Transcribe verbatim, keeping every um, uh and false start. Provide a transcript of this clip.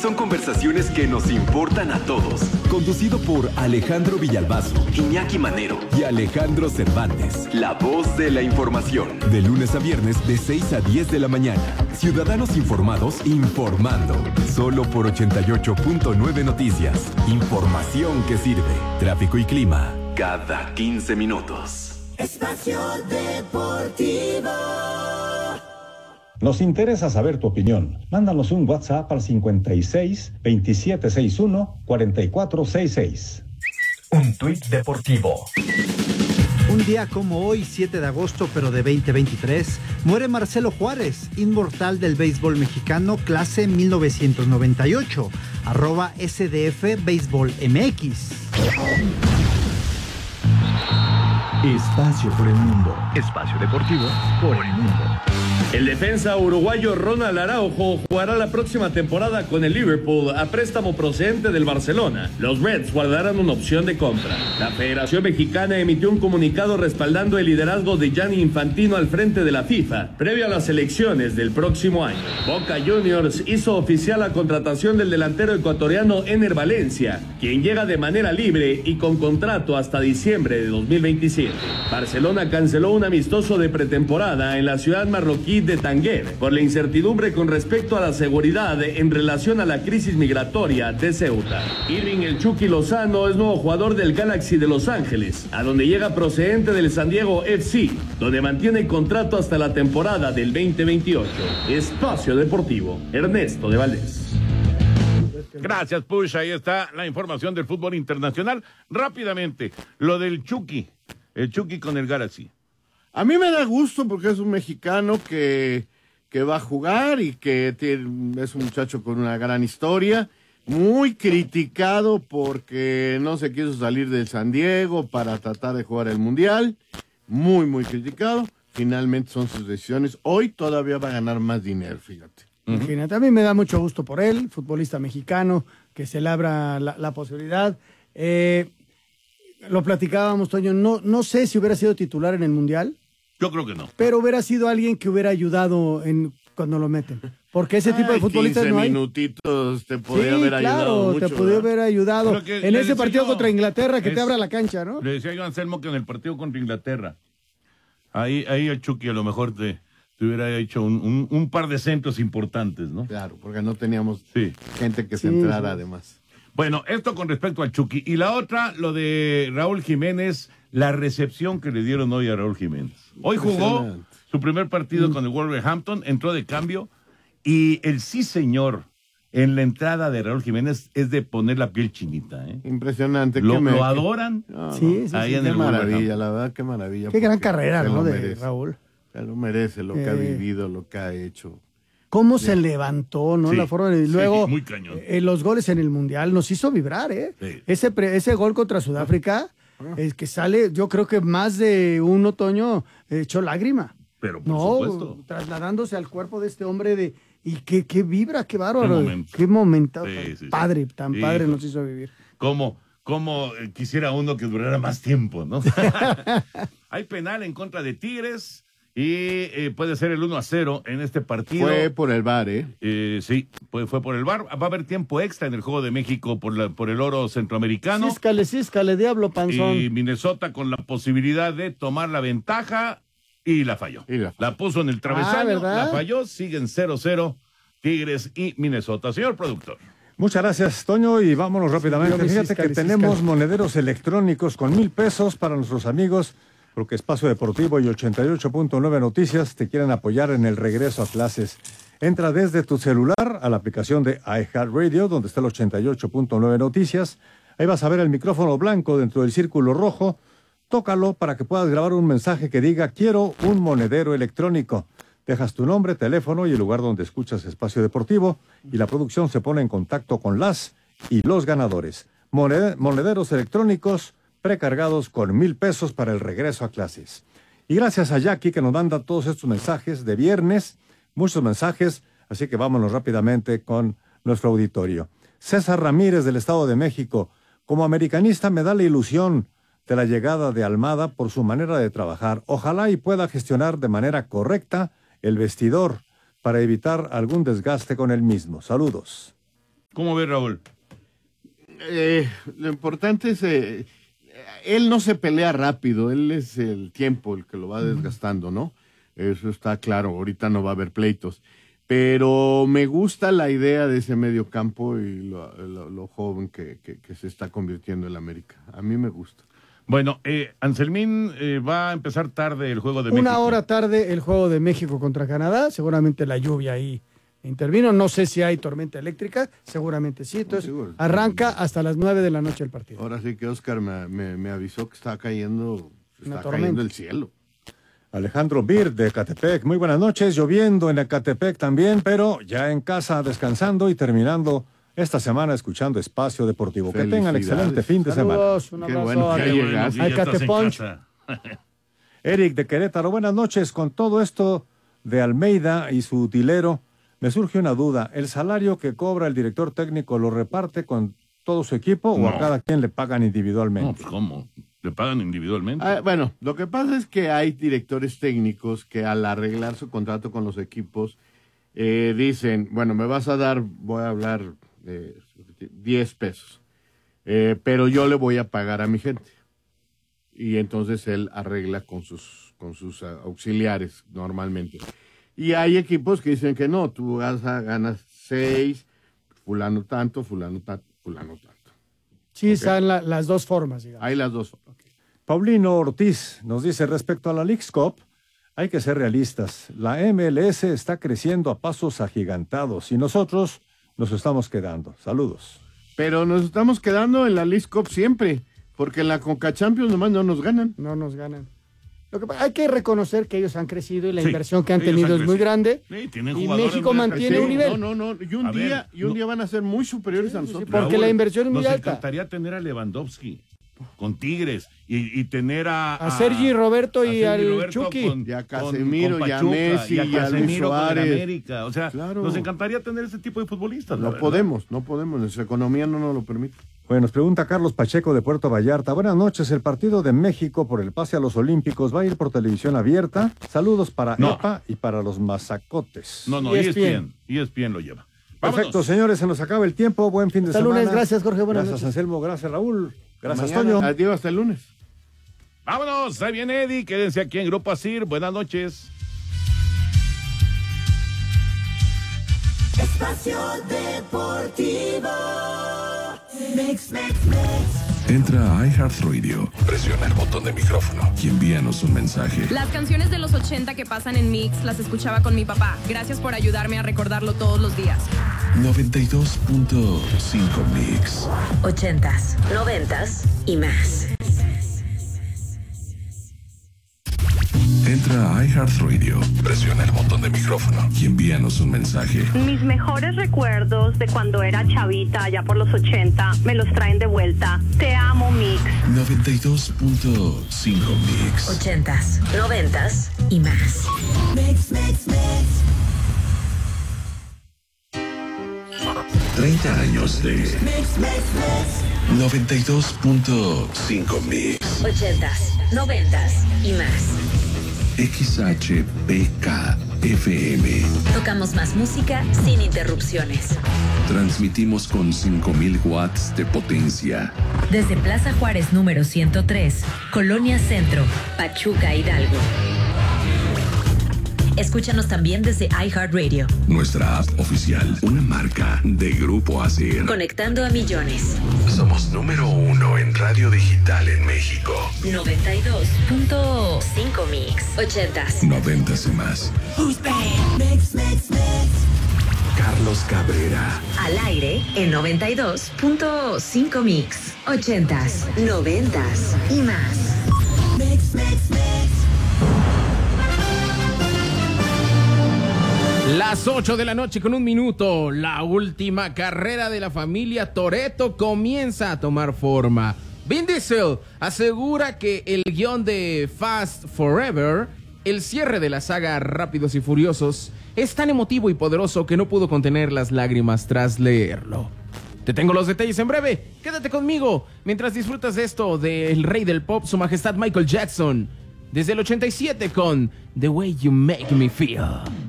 son conversaciones que nos importan a todos. Conducido por Alejandro Villalbazo, Iñaki Manero y Alejandro Cervantes. La voz de la información. De lunes a viernes de seis a diez de la mañana. Ciudadanos informados informando. Solo por ochenta y ocho punto nueve Noticias. Información que sirve. Tráfico y clima cada quince minutos. Espacio Deportivo. Nos interesa saber tu opinión. Mándanos un WhatsApp al cincuenta y seis, veintisiete sesenta y uno, cuarenta y cuatro sesenta y seis. Un tuit deportivo. Un día como hoy, siete de agosto, pero de veinte veintitrés, muere Marcelo Juárez, inmortal del béisbol mexicano, clase mil novecientos noventa y ocho, arroba S D F Béisbol M X. Espacio por el mundo. Espacio deportivo por el mundo. El defensa uruguayo Ronald Araujo jugará la próxima temporada con el Liverpool a préstamo procedente del Barcelona. Los Reds guardarán una opción de compra. La Federación Mexicana emitió un comunicado respaldando el liderazgo de Gianni Infantino al frente de la FIFA, previo a las elecciones del próximo año. Boca Juniors hizo oficial la contratación del delantero ecuatoriano Ener Valencia, quien llega de manera libre y con contrato hasta diciembre de dos mil veintisiete. Barcelona canceló un amistoso de pretemporada en la ciudad marroquí de Tánger por la incertidumbre con respecto a la seguridad en relación a la crisis migratoria de Ceuta. Irving El Chucky Lozano es nuevo jugador del Galaxy de Los Ángeles, a donde llega procedente del San Diego F C, donde mantiene contrato hasta la temporada del veinte veintiocho. Espacio Deportivo, Ernesto de Valdés. Gracias, Push. Ahí está la información del fútbol internacional. Rápidamente, lo del Chucky, el Chucky con el Galaxy. A mí me da gusto porque es un mexicano que, que va a jugar y que tiene, es un muchacho con una gran historia, muy criticado porque no se quiso salir del San Diego para tratar de jugar el Mundial, muy, muy criticado. Finalmente son sus decisiones. Hoy todavía va a ganar más dinero, fíjate. Imagínate, a mí me da mucho gusto por él, futbolista mexicano, que se le abra la, la posibilidad. Eh, lo platicábamos, Toño, no, no sé si hubiera sido titular en el Mundial. Yo creo que no. Pero hubiera sido alguien que hubiera ayudado en cuando lo meten. Porque ese tipo de futbolistas no hay. quince minutitos te podría sí, haber claro, ayudado mucho. te podría haber ayudado. En ese partido yo, contra Inglaterra, que es, te abra la cancha, ¿no? Le decía yo a Anselmo que en el partido contra Inglaterra, ahí, ahí el Chucky a lo mejor te, te hubiera hecho un, un, un par de centros importantes, ¿no? Claro, porque no teníamos sí. gente que sí, se entrara sí. además. Bueno, esto con respecto al Chucky. Y la otra, lo de Raúl Jiménez, la recepción que le dieron hoy a Raúl Jiménez. Hoy jugó su primer partido mm. con el Wolverhampton, entró de cambio, y el sí señor en la entrada de Raúl Jiménez es de poner la piel chinita. ¿eh? Impresionante. Lo, me... lo adoran. No, sí, sí, ahí sí, en qué el maravilla, la verdad, qué maravilla. Qué gran carrera, ¿no? De merece. Raúl. Se lo merece, lo eh... que ha vivido, lo que ha hecho. Cómo se levantó, ¿no? Sí, la forma de... Luego, sí, muy cañón. Eh, los goles en el Mundial nos hizo vibrar, ¿eh? Sí. Ese, pre, ese gol contra Sudáfrica, ah. es que sale, yo creo que más de un otoño eh, echó lágrima. Pero por no, supuesto. Trasladándose al cuerpo de este hombre de... Y qué, qué vibra, qué bárbaro. Qué momento. Qué momento sí, tan sí, padre, sí. tan sí, padre pues, nos hizo vivir. Cómo, cómo quisiera uno que durara más tiempo, ¿no? Hay penal en contra de Tigres. Y eh, puede ser el uno a cero en este partido. Fue por el V A R, ¿eh? eh sí, fue, fue por el V A R. Va a haber tiempo extra en el Juego de México por, la, por el oro centroamericano. Císcale, císcale, diablo panzón. Y Minnesota con la posibilidad de tomar la ventaja y la falló. Y la... la puso en el travesaño, ah, la falló, siguen cero cero Tigres y Minnesota. Señor productor. Muchas gracias, Toño, y vámonos rápidamente. Sí, Fíjate císcale, que tenemos císcale. monederos electrónicos con mil pesos para nuestros amigos, porque Espacio Deportivo y ochenta y ocho punto nueve Noticias te quieren apoyar en el regreso a clases. Entra desde tu celular a la aplicación de iHeartRadio, donde está el ochenta y ocho punto nueve Noticias. Ahí vas a ver el micrófono blanco dentro del círculo rojo. Tócalo para que puedas grabar un mensaje que diga quiero un monedero electrónico. Dejas tu nombre, teléfono y el lugar donde escuchas Espacio Deportivo y la producción se pone en contacto con las y los ganadores. Moned- monederos electrónicos precargados con mil pesos para el regreso a clases. Y gracias a Jackie que nos manda todos estos mensajes de viernes, muchos mensajes, así que vámonos rápidamente con nuestro auditorio. César Ramírez del Estado de México, como americanista me da la ilusión de la llegada de Almada por su manera de trabajar. Ojalá y pueda gestionar de manera correcta el vestidor para evitar algún desgaste con el mismo. Saludos. ¿Cómo ves, Raúl? Eh, lo importante es, eh, él no se pelea rápido, él es el tiempo el que lo va desgastando, ¿no? Eso está claro, ahorita no va a haber pleitos. Pero me gusta la idea de ese medio campo y lo, lo, lo joven que, que, que se está convirtiendo el América. A mí me gusta. Bueno, eh, Anselmín, eh, va a empezar tarde el juego de Una México. Una hora tarde el juego de México contra Canadá, seguramente la lluvia ahí intervino, no sé si hay tormenta eléctrica, seguramente sí, entonces no, arranca hasta las nueve de la noche el partido. Ahora sí que Oscar me, me, me avisó que está cayendo, está cayendo el cielo. Alejandro Bir de Ecatepec, muy buenas noches, lloviendo en Ecatepec también, pero ya en casa descansando y terminando esta semana escuchando Espacio Deportivo. Que tengan excelente fin de Saludos, semana. Un abrazo. Qué bueno que llegas. Al Cateponch. Eric de Querétaro, buenas noches. Con todo esto de Almeida y su utilero, me surge una duda. ¿El salario que cobra el director técnico lo reparte con todo su equipo no. o a cada quien le pagan individualmente? No, pues ¿cómo? ¿Le pagan individualmente? Ah, bueno, lo que pasa es que hay directores técnicos que al arreglar su contrato con los equipos eh, dicen, bueno, me vas a dar, voy a hablar de diez pesos, eh, pero yo le voy a pagar a mi gente. Y entonces él arregla con sus, con sus uh, auxiliares normalmente. Y hay equipos que dicen que no, tú vas a ganas seis, fulano tanto, fulano tanto, fulano tanto. Sí, están okay. la, las dos formas, digamos. Hay las dos formas. Okay. Paulino Ortiz nos dice, respecto a la Leagues Cup, hay que ser realistas. La M L S está creciendo a pasos agigantados y nosotros nos estamos quedando. Saludos. Pero nos estamos quedando en la Leagues Cup siempre, porque en la Conca Champions nomás no nos ganan. No nos ganan. Lo que, hay que reconocer que ellos han crecido y la sí, inversión que han tenido han es muy grande. Sí, y México mantiene sí, un nivel. No, no, no. Y un, a día, ver, y un no. día van a ser muy superiores sí, a nosotros. Sí, porque Raúl, la inversión es muy nos alta. Nos encantaría tener a Lewandowski con Tigres y, y tener a... A, a Sergi Roberto y a Sergi al Roberto Chucky. Con, y a Casemiro, con, con Pachuca, y a Messi, y a, y a Luis Suárez. Con América. O sea, claro. nos encantaría tener ese tipo de futbolistas. No podemos, no podemos. Nuestra economía no nos lo permite. Bueno, nos pregunta Carlos Pacheco de Puerto Vallarta. Buenas noches, el partido de México por el pase a los Olímpicos va a ir por televisión abierta. Saludos para no. E P A y para los mazacotes. No, no, E S P N. E S P N lo lleva. Vámonos. Perfecto, señores, se nos acaba el tiempo. Buen fin de hasta semana. Hasta lunes, gracias Jorge. Buenas gracias noches. Anselmo, gracias Raúl. Gracias Mañana, Toño. Adiós, hasta el lunes. Vámonos, ahí viene Eddie. Quédense aquí en Grupo Asir. Buenas noches. Espacio Deportivo. Mix, mix, mix. Entra a iHeartRadio, presiona el botón de micrófono y envíanos un mensaje. Las canciones de los ochenta que pasan en Mix las escuchaba con mi papá. Gracias por ayudarme a recordarlo todos los días. noventa y dos punto cinco Mix. Ochentas, noventas y más. Entra a iHeartRadio, presiona el botón de micrófono y envíanos un mensaje. Mis mejores recuerdos de cuando era chavita, allá por los ochenta, me los traen de vuelta. Te amo, Mix. noventa y dos punto cinco Mix. Ochentas, noventas y más. Mix, mix, mix. treinta años de Mix, mix, mix. noventa y dos punto cinco Mix. Ochentas, noventas y más. X H P K F M. Tocamos más música sin interrupciones. Transmitimos con cinco mil watts de potencia. Desde Plaza Juárez número ciento tres, Colonia Centro, Pachuca, Hidalgo. Escúchanos también desde iHeartRadio. Nuestra app oficial, una marca de Grupo Asir. Conectando a millones. Somos número uno en radio digital en México. noventa y dos punto cinco Mix. Ochentas. Noventas y más. Who's bad? Mix, mix, mix. Carlos Cabrera. Al aire en noventa y dos punto cinco Mix. Ochentas, noventas y más. Mix, mix, mix. Las ocho de la noche con un minuto, la última carrera de la familia Toretto comienza a tomar forma. Vin Diesel asegura que el guión de Fast Forever, el cierre de la saga Rápidos y Furiosos, es tan emotivo y poderoso que no pudo contener las lágrimas tras leerlo. Te tengo los detalles en breve, quédate conmigo mientras disfrutas de esto del rey del pop, su majestad Michael Jackson, desde el ochenta y siete con The Way You Make Me Feel.